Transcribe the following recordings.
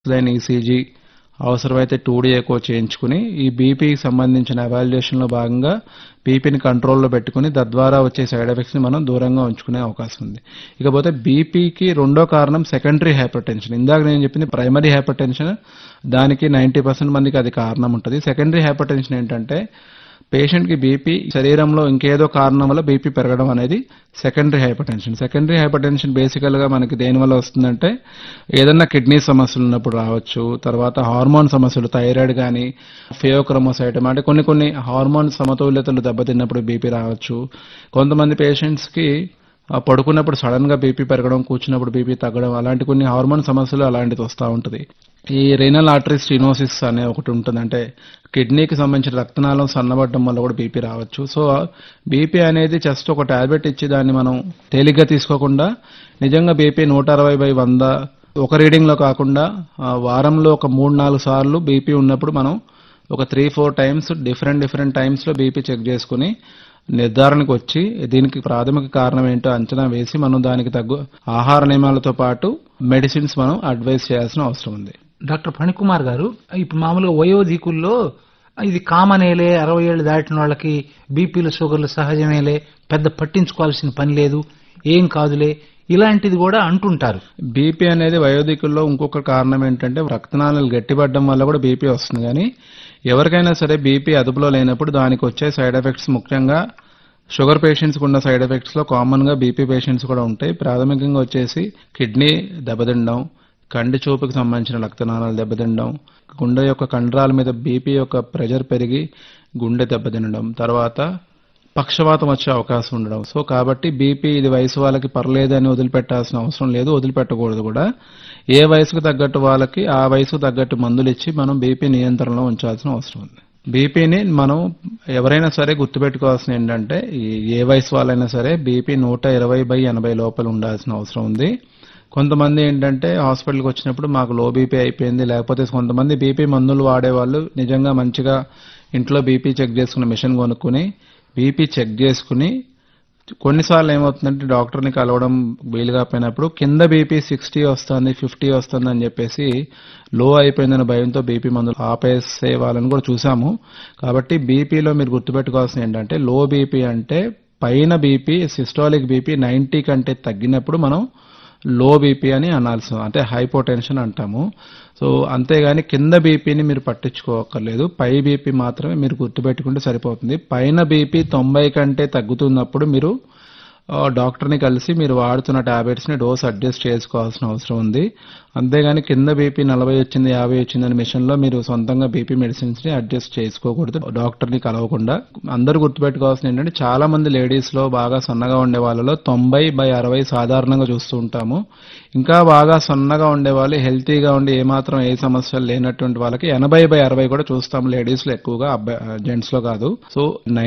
Then ECG, అవసరమైతే 2D echo చేయించుకుని ఈ బీపీకి సంబంధించిన ఎవాల్యుయేషన్లో భాగంగా బీపీని కంట్రోల్లో పెట్టుకుని తద్వారా వచ్చే సైడ్ ఎఫెక్ట్స్ని మనం దూరంగా ఉంచుకునే అవకాశం ఉంది. ఇకపోతే బీపీకి రెండో కారణం సెకండరీ హైపర్ టెన్షన్. ఇందాక నేను చెప్పింది ప్రైమరీ హైపర్ టెన్షన్, దానికి 90% మందికి అది కారణం ఉంటుంది. సెకండరీ హైపర్ టెన్షన్ ఏంటంటే పేషెంట్కి బీపీ శరీరంలో ఇంకేదో కారణం వల్ల బీపీ పెరగడం అనేది secondary hyper tension. Secondary hyper tension బేసికల్గా మనకి దేనివల్ల వస్తుందంటే ఏదన్నా కిడ్నీ సమస్యలు ఉన్నప్పుడు రావచ్చు, తర్వాత హార్మోన్ సమస్యలు, థైరాయిడ్ కానీ ఫియోక్రోమోసైటమ్ అంటే కొన్ని హార్మోన్ సమతుల్యతలు దెబ్బతిన్నప్పుడు బీపీ రావచ్చు. కొంతమంది పేషెంట్స్కి పడుకున్నప్పుడు సడన్ గా బీపీ పెరగడం, కూర్చున్నప్పుడు బీపీ తగ్గడం, అలాంటి కొన్ని హార్మోన్ సమస్యలు అలాంటిది వస్తూ ఉంటుంది. ఈ రీనల్ ఆర్టరీ స్టెనోసిస్ అనే ఒకటి ఉంటుంది, అంటే కిడ్నీకి సంబంధించిన రక్తనాళం సన్నబడడం వల్ల కూడా బీపీ రావచ్చు. సో బీపీ అనేది జస్ట్ ఒక టాబ్లెట్ ఇచ్చి దాన్ని మనం తేలిగ్గా తీసుకోకుండా నిజంగా బీపీ 160/100 ఒక రీడింగ్లో కాకుండా వారంలో ఒక 3-4 సార్లు బీపీ ఉన్నప్పుడు మనం ఒక 3-4 టైమ్స్ డిఫరెంట్ టైమ్స్లో బీపీ చెక్ చేసుకుని నిర్ధారణకు వచ్చి దీనికి ప్రాథమిక కారణం ఏంటో అంచనా వేసి మనం దానికి తగ్గు ఆహార నియమాలతో పాటు మెడిసిన్స్ మనం అడ్వైస్ చేయాల్సిన అవసరం ఉంది. డాక్టర్ ఫణికుమార్ గారు, ఇప్పుడు మామూలుగా వయోధికుల్లో ఇది కామనేలే, 60 ఏళ్ళు దాటిన వాళ్ళకి బీపీలు షుగర్లు సహజమేలే, పెద్ద పట్టించుకోవాల్సిన పని లేదు, ఏం కాదులే, ఇలాంటిది కూడా అంటుంటారు. బీపీ అనేది వయోధికుల్లో ఇంకొక కారణం ఏంటంటే రక్తనాళాలు గట్టిపడడం వల్ల కూడా బీపీ వస్తుంది. కానీ ఎవరికైనా సరే బీపీ అదుపులో లేనప్పుడు దానికి వచ్చే సైడ్ ఎఫెక్ట్స్ ముఖ్యంగా షుగర్ పేషెంట్స్కి ఉన్న సైడ్ ఎఫెక్ట్స్లో కామన్గా బీపీ పేషెంట్స్ కూడా ఉంటాయి. ప్రాథమికంగా వచ్చేసి కిడ్నీ దెబ్బతినడం, కంటి చూపుకి సంబంధించిన రక్తనాళాలు దెబ్బతినడం, గుండె యొక్క కండరాల మీద బీపీ యొక్క ప్రెషర్ పెరిగి గుండె దెబ్బతినడం, తర్వాత పక్షవాతం వచ్చే అవకాశం ఉండడం. సో కాబట్టి బీపీ ఇది వయసు వాళ్ళకి పర్లేదని వదిలిపెట్టాల్సిన అవసరం లేదు, వదిలిపెట్టకూడదు కూడా. ఏ వయసుకు తగ్గట్టు వాళ్ళకి ఆ వయసుకు తగ్గట్టు మందులు ఇచ్చి మనం బీపీ నియంత్రణలో ఉంచాల్సిన అవసరం ఉంది. బీపీని మనం ఎవరైనా సరే గుర్తుపెట్టుకోవాల్సిన ఏంటంటే ఏ వయసు వాళ్ళైనా సరే బీపీ 120/80 లోపల ఉండాల్సిన అవసరం ఉంది. కొంతమంది ఏంటంటే హాస్పిటల్కి వచ్చినప్పుడు మాకు లో బీపీ అయిపోయింది, లేకపోతే కొంతమంది బీపీ మందులు వాడేవాళ్ళు నిజంగా మంచిగా ఇంట్లో బీపీ చెక్ చేసుకున్న మిషన్ కొనుక్కుని బీపీ చెక్ చేసుకుని కొన్నిసార్లు ఏమవుతుందంటే డాక్టర్ని కలవడం వీలుగా పోయినప్పుడు కింద బీపీ 60 వస్తుంది, 50 వస్తుంది అని చెప్పేసి లో అయిపోయిందన్న భయంతో బీపీ మందులు ఆపేసే వాళ్ళని కూడా చూసాము. కాబట్టి బీపీలో మీరు గుర్తుపెట్టుకోవాల్సింది ఏంటంటే లో బీపీ అంటే పైన బీపీ సిస్టాలిక్ బీపీ 90 కంటే తగ్గినప్పుడు మనం లో బీపీ అని అనాల్సి, అంటే హైపోటెన్షన్ అంటాము. సో అంతేగాని కింద బీపీని మీరు పట్టించుకోకర్లేదు, పై బీపీ మాత్రమే మీరు గుర్తుపెట్టుకుంటే సరిపోతుంది. పైన బీపీ 90 కంటే తగ్గుతున్నప్పుడు మీరు డాక్టర్ని కలిసి మీరు వాడుతున్న టాబ్లెట్స్ని డోస్ అడ్జస్ట్ చేసుకోవాల్సిన అవసరం ఉంది. అంతేగాని కింద బీపీ 40 వచ్చింది, 50 వచ్చిందని మిషన్లో మీరు సొంతంగా బీపీ మెడిసిన్స్ని అడ్జస్ట్ చేసుకోకూడదు డాక్టర్ని కలవకుండా. అందరూ గుర్తుపెట్టుకోవాల్సిన ఏంటంటే చాలా మంది లేడీస్లో బాగా సన్నగా ఉండే వాళ్ళలో 90/60 సాధారణంగా చూస్తూ ఉంటాము. ఇంకా బాగా సన్నగా ఉండే వాళ్ళు హెల్తీగా ఉండి ఏమాత్రం ఏ సమస్యలు లేనటువంటి వాళ్ళకి 80/60 కూడా చూస్తాము లేడీస్లో ఎక్కువగా, జెంట్స్లో కాదు. సో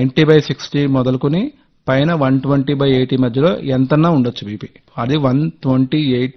90/60 మొదలుకుని పైన 120/80 మధ్యలో ఎంతన్నా ఉండొచ్చు బీపీ. అది 128,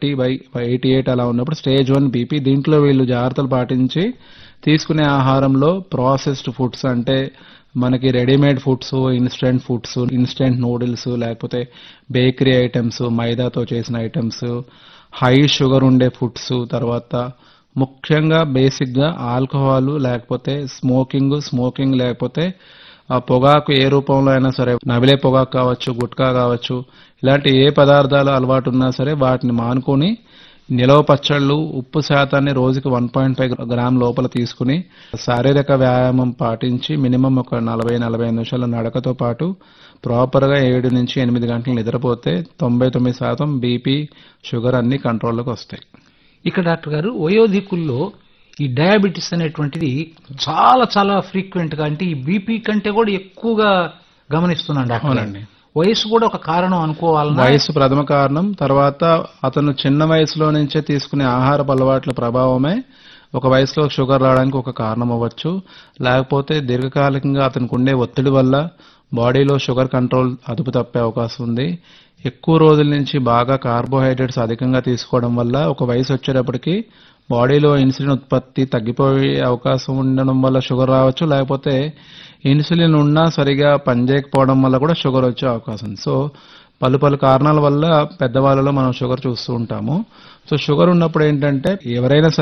130/88 అలా ఉన్నప్పుడు స్టేజ్ 1 బీపీ. దీంట్లో వీళ్ళు జాగ్రత్తలు పాటించి తీసుకునే ఆహారంలో ప్రాసెస్డ్ ఫుడ్స్ అంటే మనకి readymade foods, instant foods, instant noodles, లేకపోతే బేకరీ ఐటమ్స్, మైదాతో చేసిన ఐటమ్స్, హై షుగర్ ఉండే ఫుడ్స్, తర్వాత ముఖ్యంగా బేసిక్గా ఆల్కహాల్, లేకపోతే స్మోకింగ్ లేకపోతే ఆ పొగాకు ఏ రూపంలో అయినా సరే, నవిలే పొగాకు కావచ్చు, గుట్కా కావచ్చు, ఇలాంటి ఏ పదార్థాలు అలవాటు ఉన్నా సరే వాటిని మానుకొని నిలవ పచ్చళ్ళు, ఉప్పు శాతాన్ని రోజుకి 1.5 గ్రామ్ లోపల తీసుకుని శారీరక వ్యాయామం పాటించి మినిమం ఒక 40-45 నిమిషాల నడకతో పాటు ప్రాపర్గా 7 నుంచి 8 గంటలు నిద్రపోతే 99% బీపీ, షుగర్ అన్ని కంట్రోల్లోకి వస్తాయి. ఇక్కడ డాక్టర్ గారు, వయోధికుల్లో ఈ డయాబెటీస్ అనేటువంటిది చాలా చాలా ఫ్రీక్వెంట్ గా, అంటే ఈ బీపీ కంటే కూడా ఎక్కువగా గమనిస్తున్నాను డాక్టర్. వయసు కూడా ఒక కారణం అనుకోవాలన్నా? వయసు ప్రథమ కారణం. తర్వాత అతను చిన్న వయసులో నుంచే తీసుకునే ఆహారపు అలవాట్ల ప్రభావమే ఒక వయసులో షుగర్ రావడానికి ఒక కారణం అవ్వచ్చు. లేకపోతే దీర్ఘకాలికంగా అతనికి ఉండే ఒత్తిడి వల్ల బాడీలో షుగర్ కంట్రోల్ అదుపు తప్పే అవకాశం ఉంది. ఎక్కువ రోజుల నుంచి బాగా కార్బోహైడ్రేట్స్ అధికంగా తీసుకోవడం వల్ల ఒక వయసు వచ్చేటప్పటికి బాడీలో ఇన్సులిన్ ఉత్పత్తి తగ్గిపోయే అవకాశం ఉండడం వల్ల షుగర్ రావచ్చు. లేకపోతే ఇన్సులిన్ ఉన్నా సరిగా పనిచేయకపోవడం వల్ల కూడా షుగర్ వచ్చే అవకాశం. సో పలు కారణాల వల్ల పెద్దవాళ్ళలో మనం షుగర్ చూస్తూ ఉంటాము. సో షుగర్ ఉన్నప్పుడు ఏంటంటే ఎవరైనా